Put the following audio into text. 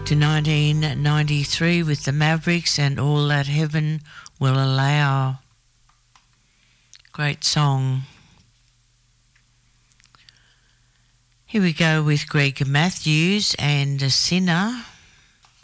to 1993 with the Mavericks and All That Heaven Will Allow. Great song. Here we go with Greg Matthews and A Sinner.